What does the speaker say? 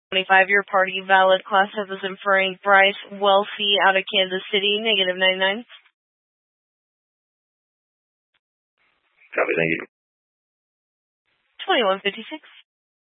25-year party valid. Class F is in Frank Bryce Wealthy out of Kansas City, negative 99. Copy, thank you. 2156.